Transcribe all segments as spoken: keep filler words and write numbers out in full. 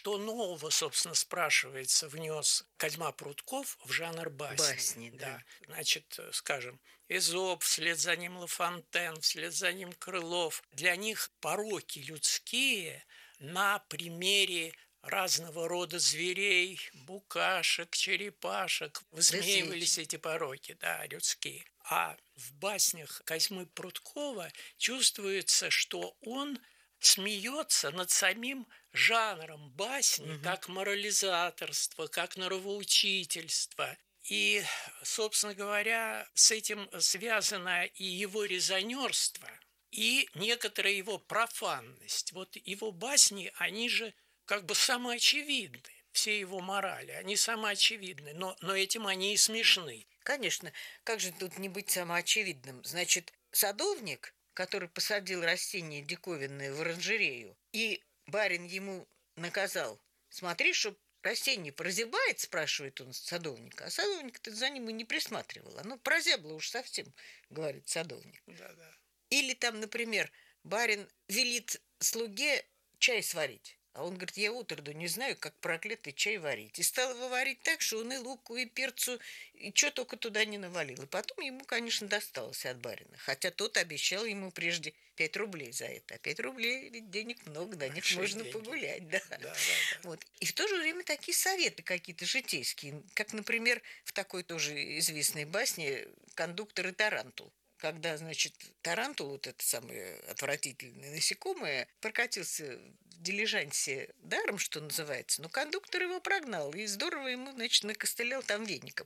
что нового, собственно, спрашивается, внес Козьма Прутков в жанр басни? Басни, да. Да. Значит, скажем, Эзоп, вслед за ним Ла Фонтен, вслед за ним Крылов. Для них пороки людские на примере разного рода зверей, букашек, черепашек. Высмеивались эти пороки, да, людские. А в баснях Козьмы Пруткова чувствуется, что он смеется над самим жанром басни, Мгм. как морализаторство, как нравоучительство. И, собственно говоря, с этим связано и его резонерство, и некоторая его профанность. Вот его басни, они же как бы самоочевидны, все его морали, они самоочевидны, но, но этим они и смешны. Конечно, как же тут не быть самоочевидным? Значит, садовник, который посадил растение диковинное в оранжерею, и барин ему наказал: смотри, чтоб растение прозябает, спрашивает он садовника, а садовник-то за ним и не присматривал. Оно прозябло уж совсем, говорит садовник. Да, да. Или там, например, барин велит слуге чай сварить. А он говорит: я отроду не знаю, как проклятый чай варить. И стал его варить так, что он и луку, и перцу, и что только туда не навалил. И потом ему, конечно, досталось от барина. Хотя тот обещал ему прежде пять рублей за это. А пять рублей ведь денег много, на них Большие можно деньги. погулять. Да. Да, да, да. Вот. И в то же время такие советы какие-то житейские. Как, например, в такой тоже известной басне «Кондуктор и тарантул». Когда, значит, тарантул, вот это самое отвратительное насекомое, прокатился в дилижансе даром, что называется, но кондуктор его прогнал и здорово ему, значит, накостылял там веником.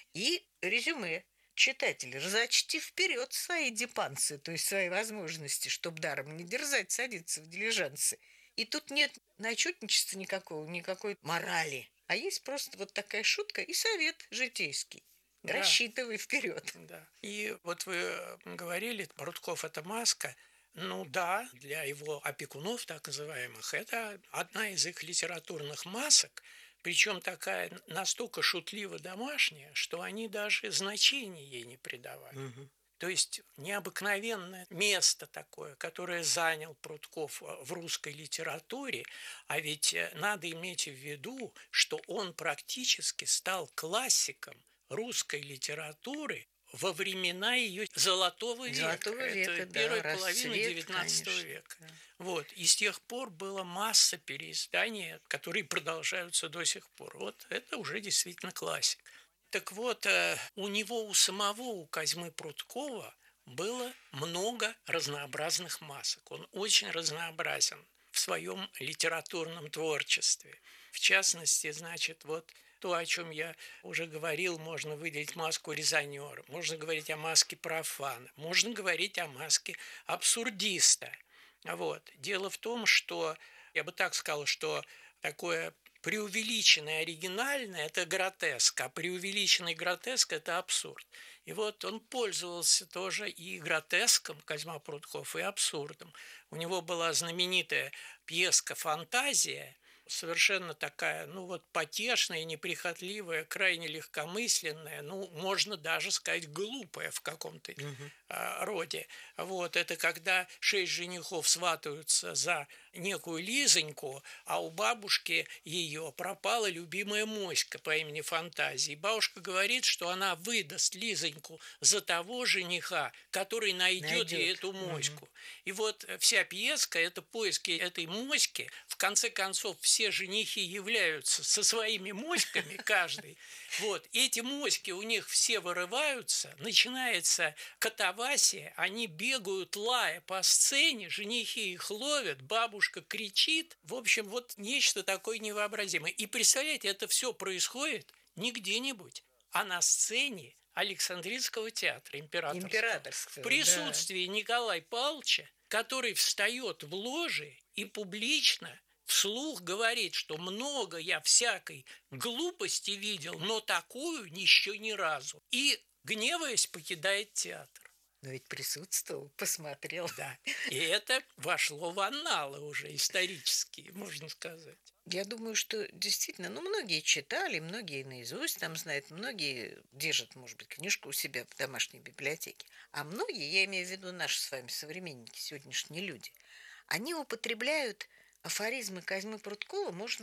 И резюме. Читатель, разочти вперед свои депансы, то есть свои возможности, чтобы даром не дерзать, садиться в дилижансы. И тут нет начетничества никакого, никакой морали, а есть просто вот такая шутка и совет житейский. Да. Рассчитывай вперед. Да. И вот вы говорили, Прутков – это маска. Ну да, для его опекунов, так называемых, это одна из их литературных масок, причем такая настолько шутливо домашняя, что они даже значения ей не придавали. Мгм. То есть необыкновенное место такое, которое занял Прутков в русской литературе, а ведь надо иметь в виду, что он практически стал классиком русской литературы во времена ее золотого века. Золотого Это века, да, первая половина расцвет, девятнадцатого конечно. века. Да. Вот. И с тех пор была масса переизданий, которые продолжаются до сих пор. Вот это уже действительно классик. Так вот, у него, у самого, у Козьмы Пруткова было много разнообразных масок. Он очень разнообразен в своем литературном творчестве. В частности, значит, вот то, о чем я уже говорил, можно выделить маску резонера, можно говорить о маске профана, можно говорить о маске абсурдиста. Вот. Дело в том, что, я бы так сказал, что такое преувеличенное оригинальное – это гротеск, а преувеличенный гротеск – это абсурд. И вот он пользовался тоже и гротеском, Козьма Прутков, и абсурдом. У него была знаменитая пьеска «Фантазия», совершенно такая, ну вот, потешная, неприхотливая, крайне легкомысленная, ну, можно даже сказать, глупая в каком-то Мгм. а, роде. Вот, это когда шесть женихов сватаются за некую Лизоньку, а у бабушки ее пропала любимая моська по имени Фантазия. И бабушка говорит, что она выдаст Лизоньку за того жениха, который найдет ей Найдет. эту Мгм. моську. И вот вся пьеска – это поиски этой моськи. В конце концов, все женихи являются со своими моськами, каждый. Вот. И эти моськи у них все вырываются, начинается катавасия, они бегают, лая по сцене, женихи их ловят, бабушка кричит. В общем, вот нечто такое невообразимое. И представляете, это все происходит не где-нибудь, а на сцене Александринского театра императорского. Императорского, В да. присутствии Николая Павловича, который встает в ложе и публично вслух говорит, что много я всякой глупости видел, но такую еще ни разу. И, гневаясь, покидает театр. Но ведь присутствовал, посмотрел. Да, и это вошло в анналы уже исторические, можно сказать. Я думаю, что действительно, ну, многие читали, многие наизусть там знают, многие держат, может быть, книжку у себя в домашней библиотеке. А многие, я имею в виду наши с вами современники, сегодняшние люди, они употребляют афоризмы Козьмы Пруткова, можно